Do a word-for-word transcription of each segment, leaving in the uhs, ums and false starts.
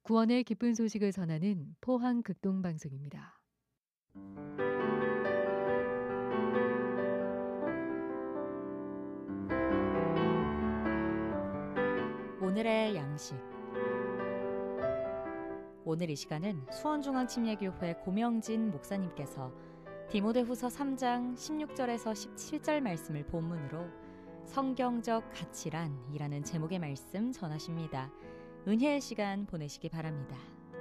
구원의 기쁜 소식을 전하는 포항 극동방송입니다. 오늘의 양식. 오늘 이 시간은 수원중앙침례교회 고명진 목사님께서 디모데후서 삼 장 십육 절에서 십칠 절 말씀을 본문으로 성경적 가치란이라는 제목의 말씀 전하십니다. 은혜의 시간 보내시기 바랍니다.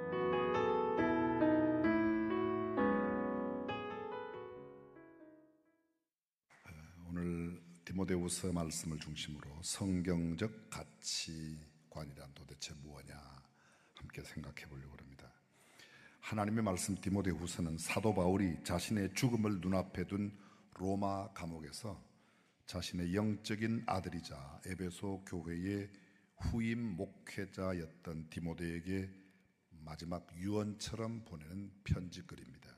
오늘 디모데후서 말씀을 중심으로 성경적 가치관이란 도대체 무엇냐 함께 생각해 보려고 합니다. 하나님의 말씀 디모데후서는 사도 바울이 자신의 죽음을 눈앞에 둔 로마 감옥에서 자신의 영적인 아들이자 에베소 교회의 후임 목회자였던 디모데에게 마지막 유언처럼 보내는 편지글입니다.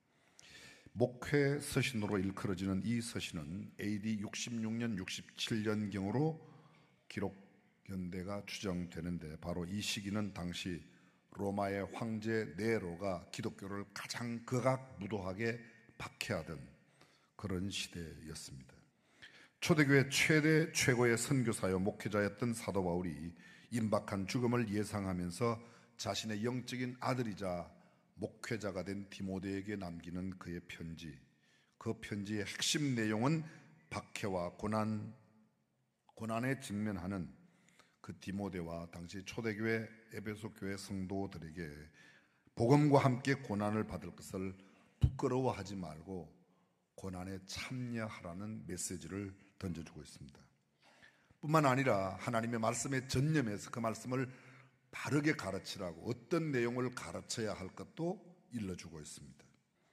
목회 서신으로 일컬어지는 이 서신은 에이디 육십육 년, 육십칠 년경으로 기록 연대가 추정되는데 바로 이 시기는 당시 로마의 황제 네로가 기독교를 가장 극악무도하게 박해하던 그런 시대였습니다. 초대교회 최대 최고의 선교사여 목회자였던 사도 바울이 임박한 죽음을 예상하면서 자신의 영적인 아들이자 목회자가 된 디모데에게 남기는 그의 편지, 그 편지의 핵심 내용은 박해와 고난, 고난에 직면하는 그 디모데와 당시 초대교회 에베소 교회 성도들에게 복음과 함께 고난을 받을 것을 부끄러워하지 말고 고난에 참여하라는 메시지를 던져주고 있습니다. 뿐만 아니라 하나님의 말씀에 전념해서 그 말씀을 바르게 가르치라고 어떤 내용을 가르쳐야 할 것도 일러주고 있습니다.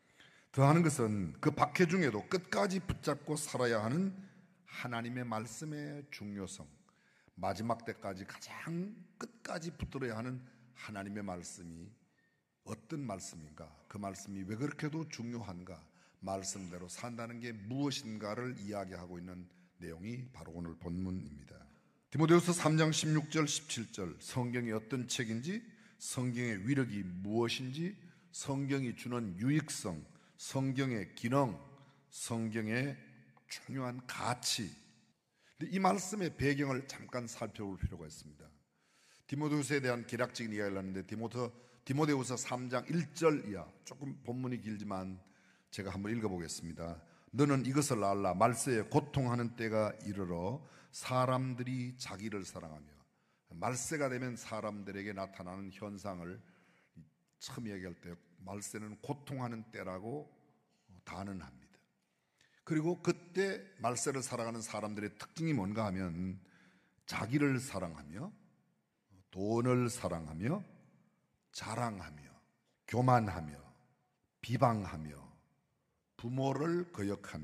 더하는 것은 그 박해 중에도 끝까지 붙잡고 살아야 하는 하나님의 말씀의 중요성, 마지막 때까지 가장 끝까지 붙들어야 하는 하나님의 말씀이 어떤 말씀인가, 그 말씀이 왜 그렇게도 중요한가, 말씀대로 산다는 게 무엇인가를 이야기하고 있는 내용이 바로 오늘 본문입니다. 디모데후서 삼 장 십육 절 십칠 절, 성경이 어떤 책인지, 성경의 위력이 무엇인지, 성경이 주는 유익성, 성경의 기능, 성경의 중요한 가치, 이 말씀의 배경을 잠깐 살펴볼 필요가 있습니다. 디모데후서에 대한 개략적인 이야기를 하는데 디모데, 디모데후서 삼 장 일 절 이하, 조금 본문이 길지만 제가 한번 읽어보겠습니다. 너는 이것을 알라. 말세에 고통하는 때가 이르러 사람들이 자기를 사랑하며, 말세가 되면 사람들에게 나타나는 현상을 처음 얘기할 때 말세는 고통하는 때라고 단언합니다. 그리고 그때 말세를 살아가는 사람들의 특징이 뭔가 하면 자기를 사랑하며, 돈을 사랑하며, 자랑하며, 교만하며, 비방하며, 부모를 거역하며,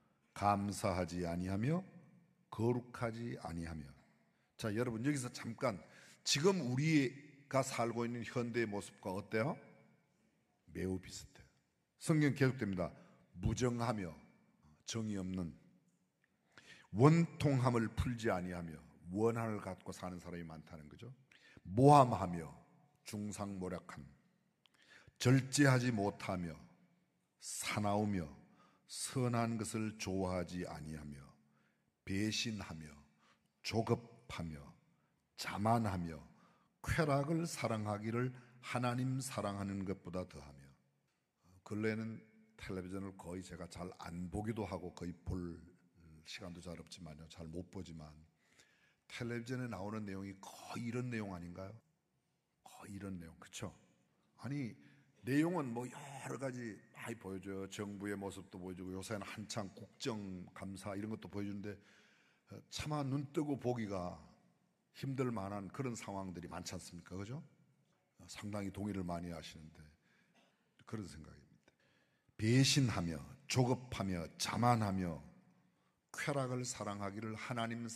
감사하지 아니하며, 거룩하지 아니하며. 자, 여러분 여기서 잠깐, 지금 우리가 살고 있는 현대의 모습과 어때요? 매우 비슷해요. 성경 계속됩니다. 무정하며, 정이 없는, 원통함을 풀지 아니하며, 원한을 갖고 사는 사람이 많다는 거죠. 모함하며, 중상모략함, 절제하지 못하며, 사나우며, 선한 것을 좋아하지 아니하며, 배신하며, 조급하며, 자만하며, 쾌락을 사랑하기를 하나님 사랑하는 것보다 더하며. 근래에는 텔레비전을 거의 제가 잘 안 보기도 하고 거의 볼 시간도 잘 없지만요, 잘 못 보지만 텔레비전에 나오는 내용이 거의 이런 내용 아닌가요? 거의 이런 내용, 그렇죠? 아니 내용은 뭐 여러 가지 많이 보여줘요. 정부의 모습도 보여주고 요새는 한창 국정감사 이런 것도 보여주는데 차마 눈 뜨고 보기가 힘들 만한 그런 상황들이 많지 않습니까? 그죠? 상당히 동의를 많이 하시는데 그런 생각입니다. 배신하며, 조급하며, 자만하며, 쾌락을 사랑하기를 하나님